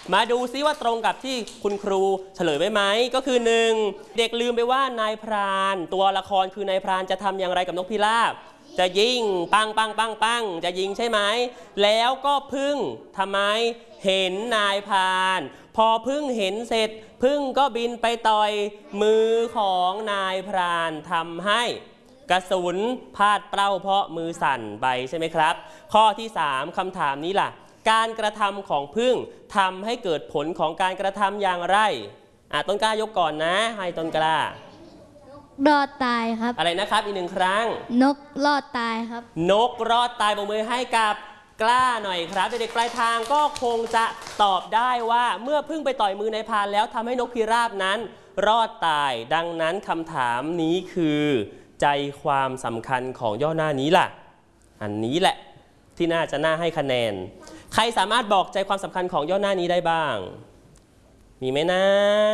มาดูซิว่าตรงกับที่คุณครูเฉลยไว้ไหมก็คือ 1. เด็กลืมไปว่านายพรานตัวละครคือนายพรานจะทำอย่างไรกับนกพิราบจะยิงปังปังปังปังจะยิงใช่ไหมแล้วก็พึ่งทำไมเห็นนายพรานพอพึ่งเห็นเสร็จพึ่งก็บินไปต่อยมือของนายพรานทำให้กระสุนพลาดเป้าเพราะมือสั่นไปใช่ไหมครับข้อที่ 3คำถามนี้ล่ะการกระทำของผึ้งทำให้เกิดผลของการกระทำอย่างไรต้นกล้ายกก่อนนะให้ต้นกล้ารอดตายครับอะไรนะครับอีก1ครั้งนกรอดตายครับนกรอดตายปรบมือให้กับกล้าหน่อยครับเด็กๆปลายทางก็คงจะตอบได้ว่าเมื่อผึ้งไปต่อยมือนายพรานแล้วทำให้นกพิราบนั้นรอดตายดังนั้นคำถามนี้คือใจความสำคัญของย่อหน้านี้ล่ะอันนี้แหละที่น่าจะน่าให้คะแนนใครสามารถบอกใจความสำคัญของย่อหน้านี้ได้บ้างมีไหมนะ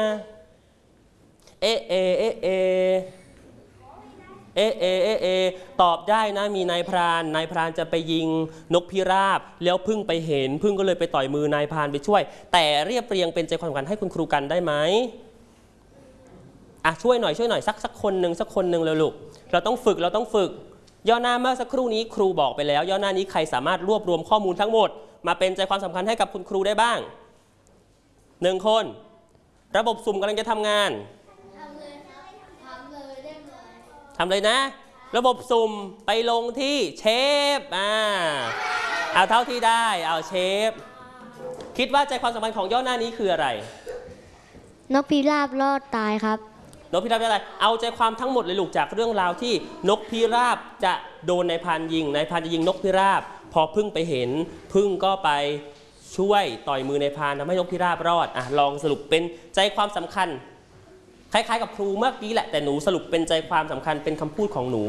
ตอบได้นะมีนายพรานจะไปยิงนกพิราบแล้วพึ่งไปเห็นพึ่งก็เลยไปต่อยมือนายพรานไปช่วยแต่เรียบเรียงเป็นใจความสำคัญให้คุณครูกันได้ไหมช่วยหน่อยสักคนหนึ่งเลยลูกเราต้องฝึกย่อหน้าเมื่อสักครู่นี้ครูบอกไปแล้วย่อหน้านี้ใครสามารถรวบรวมข้อมูลทั้งหมดมาเป็นใจความสำคัญให้กับคุณครูได้บ้าง1คนระบบสุ่มกำลังจะทำงานทำเลยนะระบบสุ่มไปลงที่เชฟเอาเท่าที่ได้เอาเชฟคิดว่าใจความสำคัญของย่อหน้านี้คืออะไรนกพิราบรอดตายครับนกพิราบอะไรเอาใจความทั้งหมดเลยลูกจากเรื่องราวที่นกพิราบจะโดนนายพรานยิงนายพรานจะยิงนกพิราบพอพึ่งไปเห็นพึ่งก็ไปช่วยต่อยมือนายพรานทำให้นกพิราบรอดลองสรุปเป็นใจความสำคัญคล้ายๆกับครูเมื่อกี้แหละแต่หนูสรุปเป็นใจความสำคัญเป็นคำพูดของหนู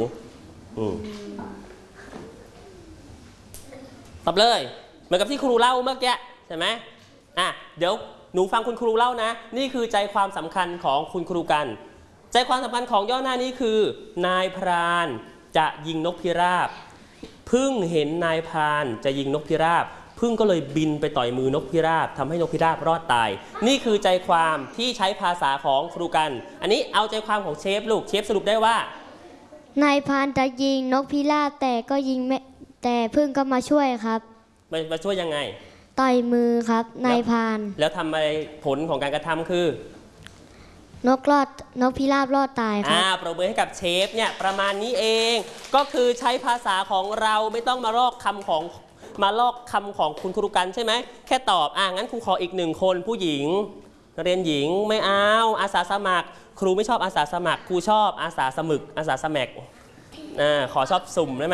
ตอบเลยเหมือนกับที่ครูเล่าเมื่อกี้ใช่ไหมเดี๋ยวหนูฟังคุณครูเล่านะนี่คือใจความสำคัญของคุณครูกันใจความสำคัญของย่อหน้านี้คือนายพรานจะยิงนกพิราบพึ่งเห็นนายพรานจะยิงนกพิราบพึ่งก็เลยบินไปต่อยมือนกพิราบทำให้นกพิราบรอดตายนี่คือใจความที่ใช้ภาษาของครูกันอันนี้เอาใจความของเชฟลูกเชฟสรุปได้ว่านายพรานจะยิงนกพิราบแต่ก็ยิงไม่แต่พึ่งก็มาช่วยครับมาช่วยยังไงต่อยมือครับนายพรานแล้วทำอะไรผลของการกระทำคือนกพิราบรอดตายครับปรบมือให้กับเชฟเนี่ยประมาณนี้เองก็คือใช้ภาษาของเราไม่ต้องมาลอกคำของคุณครูกันใช่ไหมแค่ตอบงั้นครูขออีก1คนผู้หญิงเรียนหญิงไม่เอาอาสาสมัครครูไม่ชอบอาสาสมัครครูชอบอาสาสมัครอาสาสมัครขอชอบสุ่มได้ไหม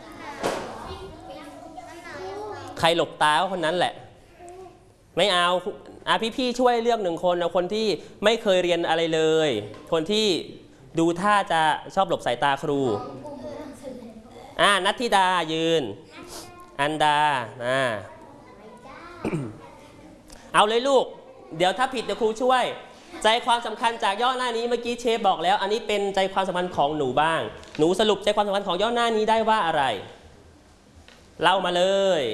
ใครหลบตาคนนั้นแหละไม่เอาพี่ช่วยเลือก1คนเอาคนที่ไม่เคยเรียนอะไรเลยคนที่ดูท่าจะชอบหลบสายตาครูนัทธิดายืนอันดาเอาเลยลูกเดี๋ยวถ้าผิดเดี๋ยวครูช่วยใจความสำคัญจากย่อหน้านี้เมื่อกี้เชฟบอกแล้วอันนี้เป็นใจความสำคัญของหนูบ้างหนูสรุปใจความสำคัญของย่อหน้านี้ได้ว่าอะไรเล่ามาเลย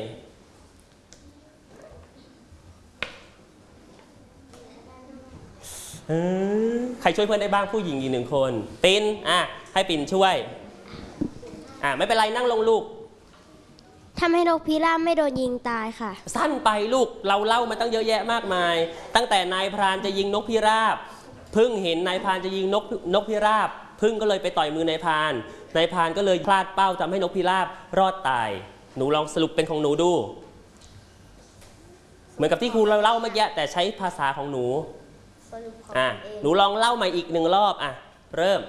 ใครช่วยเพื่อนได้บ้างผู้หญิงอีก1คนปิ่นให้ปิ่นช่วยไม่เป็นไรนั่งลงลูกทำให้นกพิราบไม่โดนยิงตายค่ะสั้นไปลูกเราเล่ามาตั้งเยอะแยะมากมายตั้งแต่นายพรานจะยิงนกพิราบพึ่งเห็นนายพรานจะยิงนกพิราบพึ่งก็เลยไปต่อยมือนายพรานก็เลยพลาดเป้าทำให้นกพิราบรอดตายหนูลองสรุปเป็นของหนูดูเหมือนกับที่ครูเราเล่าเมื่อกี้แต่ใช้ภาษาของหนูหนูลองเล่าใหม่อีก1รอบเริ่ม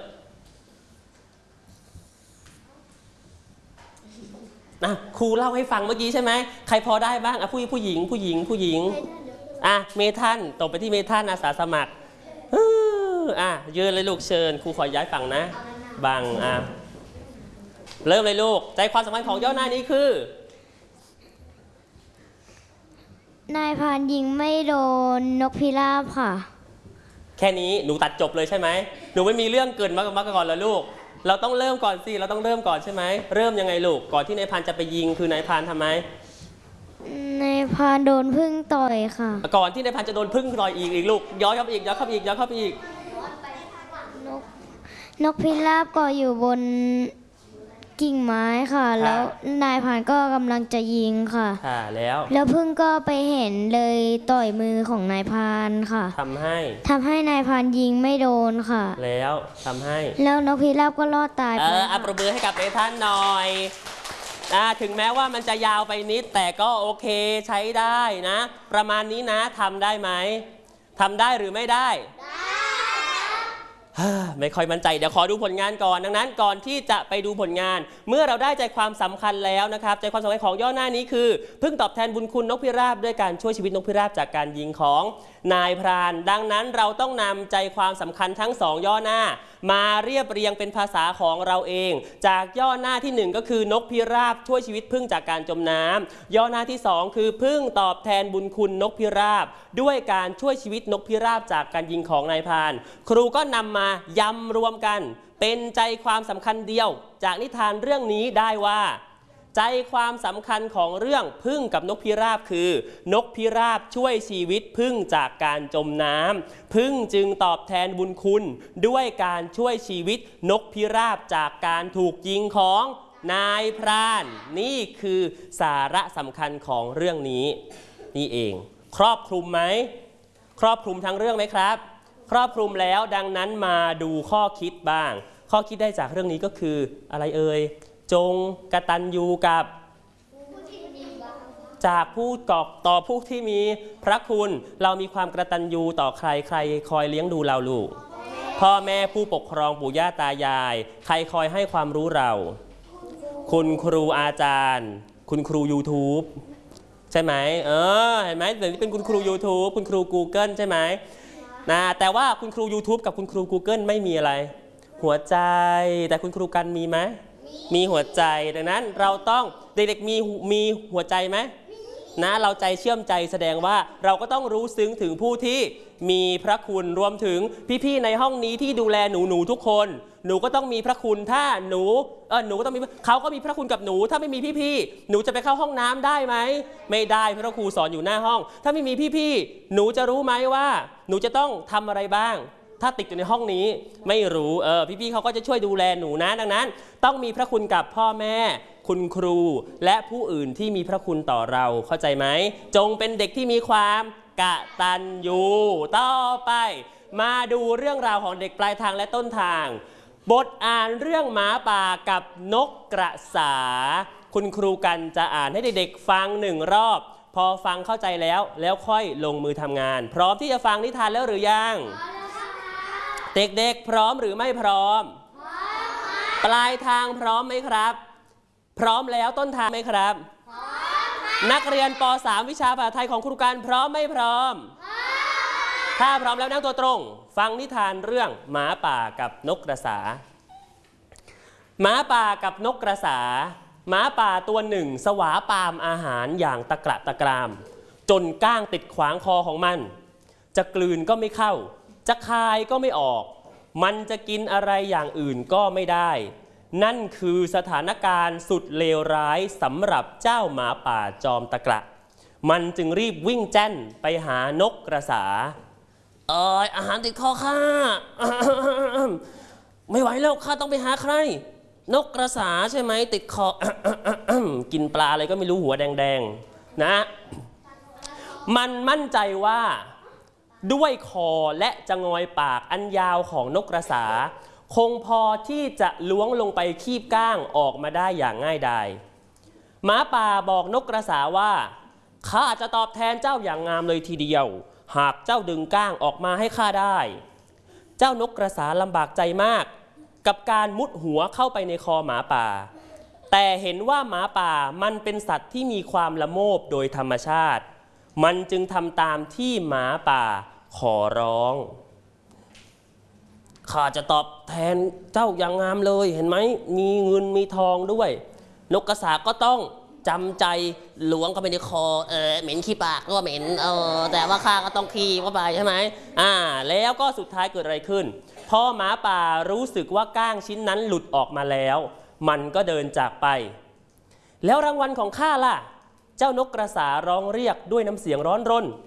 ครูเล่าให้ฟังเมื่อกี้ใช่ไหมใครพอได้บ้างผู้หญิงเมทันตบไปที่เมทันอาสาสมัครยืนเลยลูกเชิญครูขอย้ายฝั่งนะบังเริ่มเลยลูกใจความสำคัญของย่อหน้านี้คือนายพรานยิงไม่โดนนกพิราบค่ะแค่นี้หนูตัดจบเลยใช่ไหมหนูไม่มีเรื่องเกินมาก่อนเหรอลูกเราต้องเริ่มก่อนสิเราต้องเริ่มก่อนใช่ไหมเริ่มยังไงลูกก่อนที่นายพรานจะไปยิงคือนายพรานทำไมนายพรานโดนพึ่งต่อยค่ะก่อนที่นายพรานจะโดนพึ่งต่อยอีกลูกย้อนเข้าไปอีกย้อนเข้าไปอีกย้อนเข้าไปอีกนกพิราบก็อยู่บนกิ่งไม้ค่ะ แล้วนายพรานก็กำลังจะยิงค่ะ แล้วพึ่งก็ไปเห็นเลยต่อยมือของนายพรานค่ะทำให้นายพรานยิงไม่โดนค่ะแล้วนกพิราบก็รอดตายไปปรบมือให้กับท่านหน่อยถึงแม้ว่ามันจะยาวไปนิดแต่ก็โอเคใช้ได้นะประมาณนี้นะทำได้ไหมทำได้หรือไม่ได้ไม่ค่อยมั่นใจเดี๋ยวขอดูผลงานก่อนดังนั้นก่อนที่จะไปดูผลงานเมื่อเราได้ใจความสำคัญแล้วนะครับใจความสำคัญของย่อหน้านี้คือพึ่งตอบแทนบุญคุณนกพิราบด้วยการช่วยชีวิตนกพิราบจากการยิงของนายพรานดังนั้นเราต้องนำใจความสำคัญทั้งสองย่อหน้ามาเรียบเรียงเป็นภาษาของเราเองจากย่อหน้าที่1ก็คือนกพิราบช่วยชีวิตพึ่งจากการจมน้ำย่อหน้าที่2คือพึ่งตอบแทนบุญคุณนกพิราบด้วยการช่วยชีวิตนกพิราบจากการยิงของนายพรานครูก็นำมายำรวมกันเป็นใจความสำคัญเดียวจากนิทานเรื่องนี้ได้ว่าใจความสำคัญของเรื่องพึ่งกับนกพิราบคือนกพิราบช่วยชีวิตพึ่งจากการจมน้ำพึ่งจึงตอบแทนบุญคุณด้วยการช่วยชีวิตนกพิราบจากการถูกยิงของนายพรานนี่คือสาระสำคัญของเรื่องนี้นี่เองครอบคลุมไหมครอบคลุมทั้งเรื่องไหมครับครอบคลุมแล้วดังนั้นมาดูข้อคิดบ้างข้อคิดได้จากเรื่องนี้ก็คืออะไรเอ่ยจงกตัญญูกับจากผู้ต่อผู้ที่มีพระคุณเรามีความกตัญญูต่อใครคอยเลี้ยงดูเราลูกพ่อแม่ผู้ปกครองปู่ย่าตายายใครคอยให้ความรู้เราคุณครูอาจารย์คุณครู YouTube ใช่ไหมเห็นไหมเดี๋ยวนี้เป็นคุณครู YouTube คุณครู Google ใช่ไหมนะแต่ว่าคุณครู YouTube กับคุณครู Google ไม่มีอะไรหัวใจแต่คุณครูกันมีไหมมีหัวใจดังนั้นเราต้องเด็กๆมีหัวใจไหมนะเราใจเชื่อมใจแสดงว่าเราก็ต้องรู้ซึ้งถึงผู้ที่มีพระคุณรวมถึงพี่ๆในห้องนี้ที่ดูแลหนูทุกคนหนูก็ต้องมีพระคุณถ้าหนูก็ต้องมีเขาก็มีพระคุณกับหนูถ้าไม่มีพี่ๆหนูจะไปเข้าห้องน้ำได้ไหมไม่ได้เพราะครูสอนอยู่หน้าห้องถ้าไม่มีพี่ๆหนูจะรู้ไหมว่าหนูจะต้องทำอะไรบ้างถ้าติดอยู่ในห้องนี้ไม่รู้พี่ๆเขาก็จะช่วยดูแลหนูนะดังนั้นต้องมีพระคุณกับพ่อแม่คุณครูและผู้อื่นที่มีพระคุณต่อเราเข้าใจไหมจงเป็นเด็กที่มีความกตัญญูต่อไปมาดูเรื่องราวของเด็กปลายทางและต้นทางบทอ่านเรื่องหมาป่ากับนกกระสาคุณครูกันจะอ่านให้เด็กๆฟัง1 รอบพอฟังเข้าใจแล้วค่อยลงมือทำงานพร้อมที่จะฟังนิทานแล้วหรือยังเด็กๆพร้อมหรือไม่พร้อมปลายทางพร้อมไหมครับพร้อมแล้วต้นทางไหมครับนักเรียนป.3 วิชาภาษาไทยของครูการพร้อมไม่พร้อมถ้าพร้อมแล้วนั่งตัวตรงฟังนิทานเรื่องหมาป่ากับนกกระสาหมาป่ากับนกกระสาหมาป่าตัวหนึ่งสวาปามอาหารอย่างตะกระตะกรามจนก้างติดขวางคอของมันจะกลืนก็ไม่เข้าจะคายก็ไม่ออกมันจะกินอะไรอย่างอื่นก็ไม่ได้นั่นคือสถานการณ์สุดเลวร้ายสำหรับเจ้าหมาป่าจอมตะกระมันจึงรีบวิ่งแจ้นไปหานกกระสาอาหารติดคอข้า ไม่ไหวแล้วข้าต้องไปหาใครนกกระสาใช่ไหมติดคอ กินปลาอะไรก็ไม่รู้หัวแดงๆนะมันมั่นใจว่าด้วยคอและจะงอยปากอันยาวของนกกระสาคงพอที่จะล้วงลงไปคีบก้างออกมาได้อย่างง่ายดายหมาป่าบอกนกกระสาว่าข้าจะตอบแทนเจ้าอย่างงามเลยทีเดียวหากเจ้าดึงก้างออกมาให้ข้าได้เจ้านกกระสาลำบากใจมากกับการมุดหัวเข้าไปในคอหมาป่าแต่เห็นว่าหมาป่ามันเป็นสัตว์ที่มีความละโมบโดยธรรมชาติมันจึงทำตามที่หมาป่าขอร้องข้าจะตอบแทนเจ้าอย่างงามเลยเห็นไหมมีเงินมีทองด้วยนกกระสาก็ต้องจำใจล้วงเข้าไปในคอเหม็นขี้ปากก็เหม็นแต่ว่าข้าก็ต้องขี้เข้าไปใช่ไหมแล้วก็สุดท้ายเกิดอะไรขึ้นพอหมาป่ารู้สึกว่าก้างชิ้นนั้นหลุดออกมาแล้วมันก็เดินจากไปแล้วรางวัลของข้าล่ะเจ้านกกระสาร้องเรียกด้วยน้ำเสียงร้อนรน